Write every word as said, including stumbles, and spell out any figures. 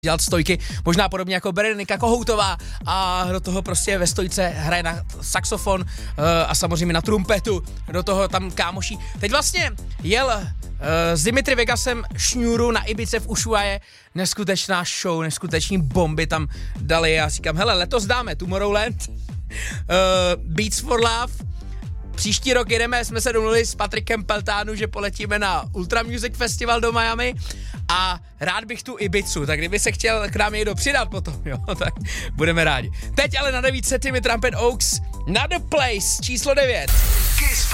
dělat stojky, možná podobně jako Berenika Kohoutová a do toho prostě ve stojce hraje na saxofon uh, a samozřejmě na trumpetu, do toho tam kámoší. Teď vlastně jel uh, s Dimitri Vegasem šňůru na Ibice v Ushuaie, neskutečná show, neskuteční bomby tam dali. Já říkám, hele, letos dáme Tomorrowland, uh, Beats for Love, příští rok jedeme, jsme se domluvili s Patrikem Peltánu, že poletíme na Ultra Music Festival do Miami a rád bych tu Ibizu, tak kdyby se chtěl k nám někdo přidat potom, jo, tak budeme rádi. Teď ale na devítce Timmy Trumpet Oaks, na The Place, číslo devět.